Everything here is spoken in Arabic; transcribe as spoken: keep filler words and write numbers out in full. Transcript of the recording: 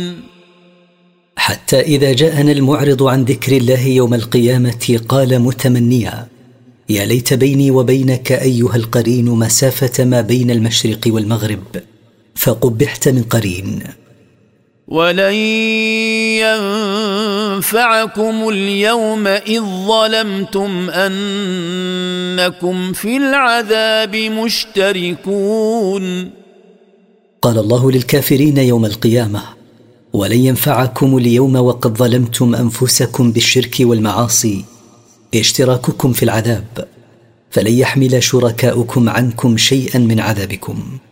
حتى إذا جاءنا المعرض عن ذكر الله يوم القيامة قال متمنيا: يا ليت بيني وبينك أيها القرين مسافة ما بين المشرق والمغرب، فقبحت من قرين. ولن ينفعكم اليوم إذ ظلمتم أنكم في العذاب مشتركون. قال الله للكافرين يوم القيامة: ولن ينفعكم اليوم وقد ظلمتم أنفسكم بالشرك والمعاصي اشتراككم في العذاب، فلن يحمل شركاؤكم عنكم شيئا من عذابكم.